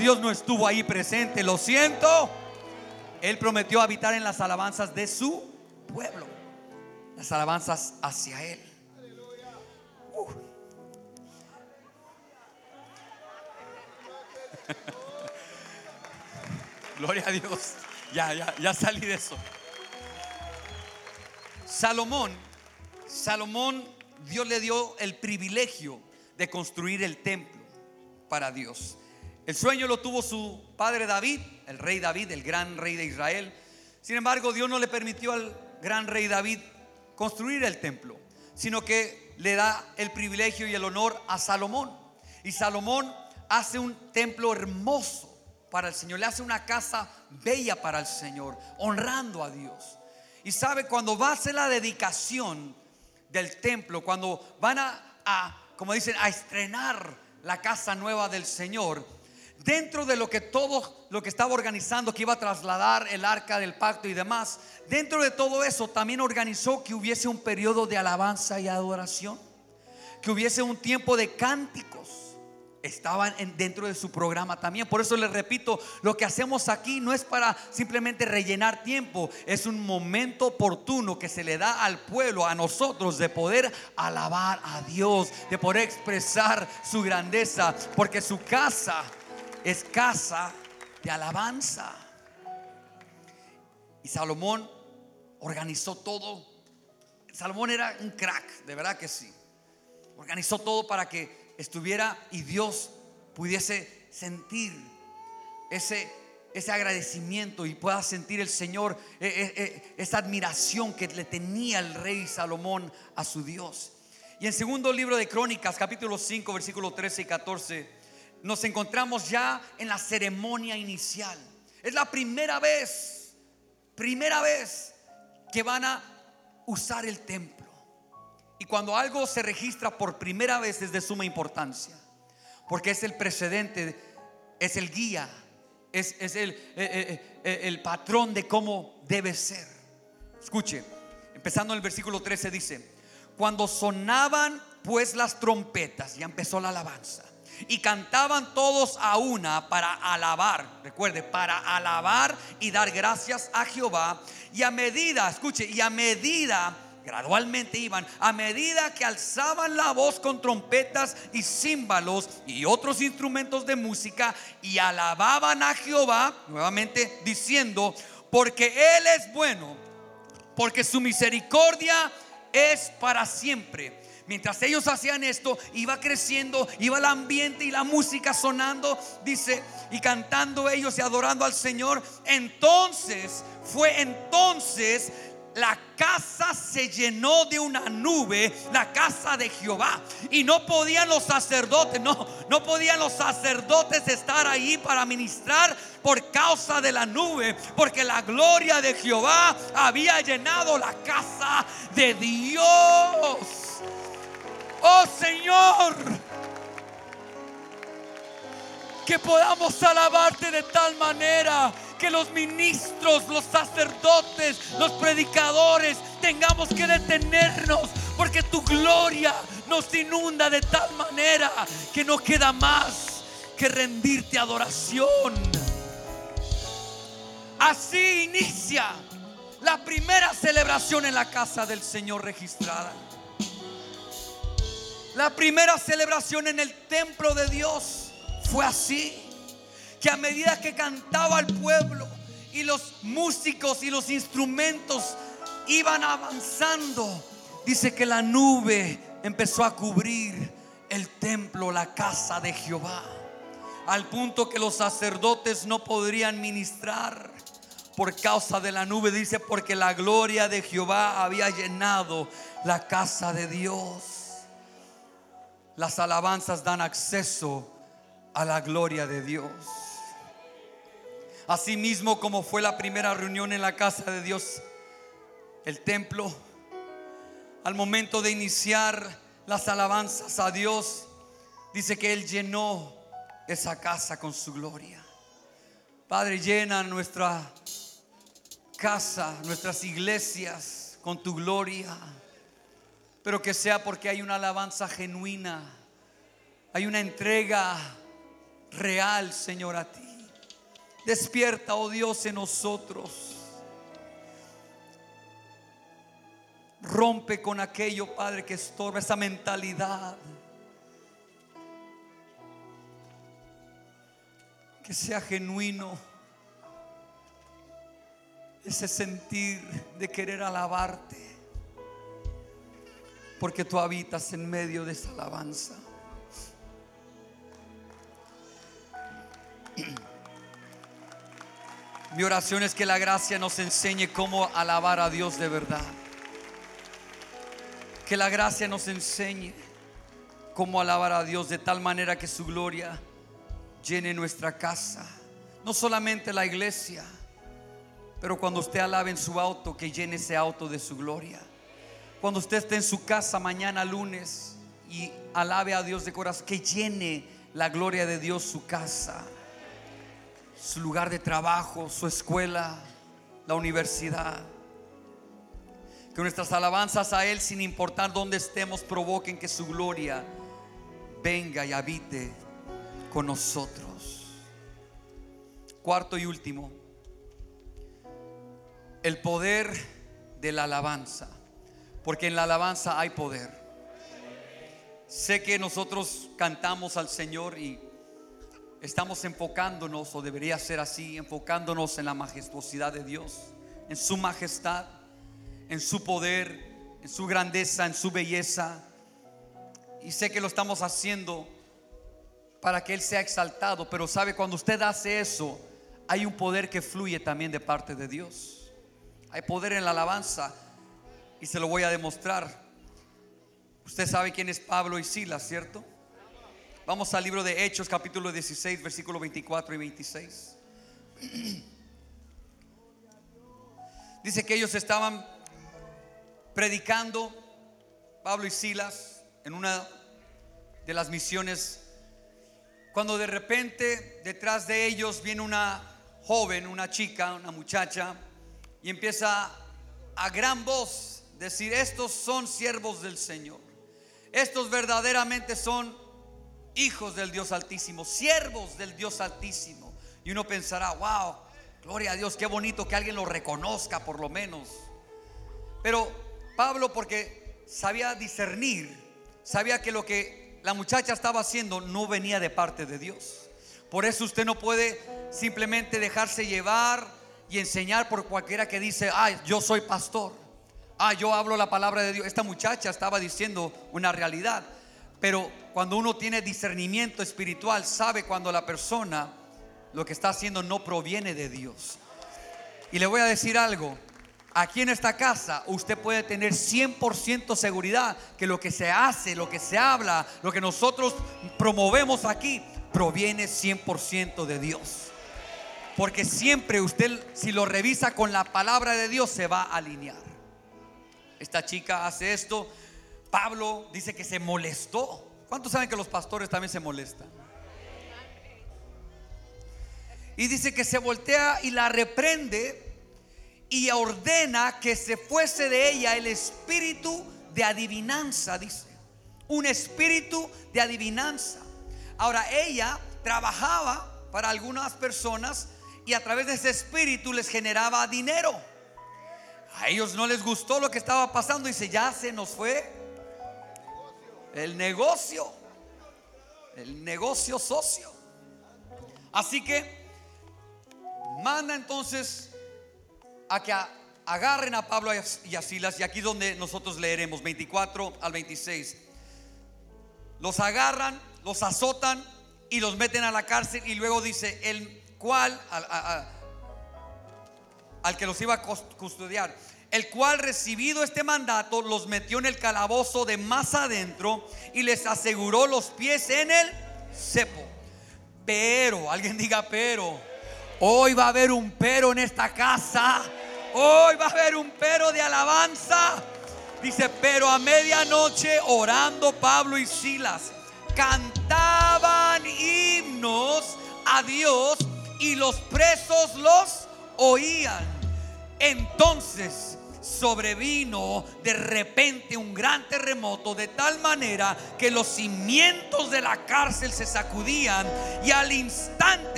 Dios no estuvo ahí presente, lo siento. Él prometió habitar en las alabanzas de su pueblo, las alabanzas hacia Él. Gloria a Dios. Ya salí de eso. Salomón, Dios le dio el privilegio de construir el templo para Dios. El sueño lo tuvo su padre David, el rey David, el gran rey de Israel. Sin embargo, Dios no le permitió al gran rey David construir el templo, sino que le da el privilegio y el honor a Salomón. Y Salomón hace un templo hermoso para el Señor, le hace una casa bella para el Señor, honrando a Dios. Y sabe, cuando va a hacer la dedicación del templo, cuando van como dicen, a estrenar la casa nueva del Señor, dentro de todo lo que estaba organizando, que iba a trasladar el arca del pacto y demás, dentro de todo eso también organizó que hubiese un periodo de alabanza y adoración, que hubiese un tiempo de cánticos. Estaban dentro de su programa también. Por eso les repito, lo que hacemos aquí no es para simplemente rellenar tiempo, es un momento oportuno que se le da al pueblo, a nosotros, de poder alabar a Dios, de poder expresar su grandeza, porque su casa es casa de alabanza. Y Salomón organizó todo. Salomón era un crack, de verdad que sí. Organizó todo para que estuviera y Dios pudiese sentir ese agradecimiento y pueda sentir el Señor esa admiración que le tenía el rey Salomón a su Dios. Y en segundo libro de Crónicas, capítulo 5, versículos 13 y 14, nos encontramos ya en la ceremonia inicial. Es la primera vez que van a usar el templo. Y cuando algo se registra por primera vez es de suma importancia, porque es el precedente, es el guía, es el patrón de cómo debe ser. Escuche, empezando en el versículo 13 dice: cuando sonaban pues las trompetas, ya empezó la alabanza, y cantaban todos a una para alabar, recuerde, para alabar y dar gracias a Jehová. Y a medida, escuche, gradualmente iban, a medida que alzaban la voz con trompetas y címbalos y otros instrumentos de música, y alababan a Jehová, nuevamente diciendo: porque Él es bueno, porque su misericordia es para siempre. Mientras ellos hacían esto, iba creciendo, iba el ambiente y la música sonando, dice, y cantando ellos y adorando al Señor. Entonces la casa se llenó de una nube, la casa de Jehová, y no podían los sacerdotes estar ahí para ministrar por causa de la nube, porque la gloria de Jehová había llenado la casa de Dios. Oh Señor, que podamos alabarte de tal manera que los ministros, los sacerdotes, los predicadores tengamos que detenernos, porque tu gloria nos inunda de tal manera que no queda más que rendirte adoración. Así inicia la primera celebración en la casa del Señor registrada. La primera celebración en el templo de Dios fue así, que a medida que cantaba el pueblo y los músicos y los instrumentos iban avanzando, dice que la nube empezó a cubrir el templo, la casa de Jehová, al punto que los sacerdotes no podrían ministrar por causa de la nube. Dice, porque la gloria de Jehová había llenado la casa de Dios. Las alabanzas dan acceso a la gloria de Dios. Asimismo, como fue la primera reunión en la casa de Dios, el templo, al momento de iniciar las alabanzas a Dios, dice que Él llenó esa casa con su gloria. Padre, llena nuestra casa, nuestras iglesias con tu gloria, pero que sea porque hay una alabanza genuina, hay una entrega real, Señor, a ti. Despierta, oh Dios, en nosotros. Rompe con aquello, Padre, que estorba, esa mentalidad. Que sea genuino ese sentir de querer alabarte, porque tú habitas en medio de esa alabanza. Mi oración es que la gracia nos enseñe cómo alabar a Dios de verdad. Que la gracia nos enseñe cómo alabar a Dios de tal manera que su gloria llene nuestra casa. No solamente la iglesia, pero cuando usted alabe en su auto, que llene ese auto de su gloria. Cuando usted esté en su casa mañana lunes y alabe a Dios de corazón, que llene la gloria de Dios su casa, su lugar de trabajo, su escuela, la universidad. Que nuestras alabanzas a Él, sin importar dónde estemos, provoquen que su gloria venga y habite con nosotros. Cuarto y último, el poder de la alabanza, porque en la alabanza hay poder. Sé que nosotros cantamos al Señor y estamos enfocándonos, o debería ser así, enfocándonos en la majestuosidad de Dios, en su majestad, en su poder, en su grandeza, en su belleza. Y sé que lo estamos haciendo para que Él sea exaltado. Pero sabe, cuando usted hace eso, hay un poder que fluye también de parte de Dios. Hay poder en la alabanza, y se lo voy a demostrar. Usted sabe quién es Pablo y Silas, ¿cierto? Vamos al libro de Hechos, capítulo 16, versículos 24 y 26. Dice que ellos estaban predicando, Pablo y Silas, en una de las misiones, cuando de repente detrás de ellos viene una joven, una chica, una muchacha, y empieza a gran voz decir: estos son siervos del Señor, estos verdaderamente son hijos del Dios Altísimo, siervos del Dios Altísimo. Y uno pensará: wow, gloria a Dios, qué bonito que alguien lo reconozca por lo menos. Pero Pablo, porque sabía discernir, sabía que lo que la muchacha estaba haciendo no venía de parte de Dios. Por eso usted no puede simplemente dejarse llevar y enseñar por cualquiera que dice: yo soy pastor, yo hablo la palabra de Dios. Esta muchacha estaba diciendo una realidad, pero cuando uno tiene discernimiento espiritual, sabe cuando la persona lo que está haciendo no proviene de Dios. Y le voy a decir algo: aquí en esta casa usted puede tener 100% seguridad que lo que se hace, lo que se habla, lo que nosotros promovemos aquí, proviene 100% de Dios. Porque siempre usted, si lo revisa con la palabra de Dios, se va a alinear. Esta chica hace esto. Pablo dice que se molestó. ¿Cuántos saben que los pastores también se molestan? Y dice que se voltea y la reprende y ordena que se fuese de ella el espíritu de adivinanza. Dice: un espíritu de adivinanza. Ahora, ella trabajaba para algunas personas y a través de ese espíritu les generaba dinero. A ellos no les gustó lo que estaba pasando. Dice: ya se nos fue el negocio socio. Así que manda entonces a que agarren a Pablo y a Silas. Y aquí donde nosotros leeremos 24 al 26. Los agarran, los azotan y los meten a la cárcel. Y luego dice: el cual al que los iba a custodiar, el cual, recibido este mandato, los metió en el calabozo de más adentro y les aseguró los pies en el cepo. Pero, alguien diga pero. Hoy va a haber un pero en esta casa. Hoy va a haber un pero de alabanza. Dice: pero a medianoche, orando Pablo y Silas, cantaban himnos a Dios y los presos los oían. Entonces sobrevino de repente un gran terremoto, de tal manera que los cimientos de la cárcel se sacudían y al instante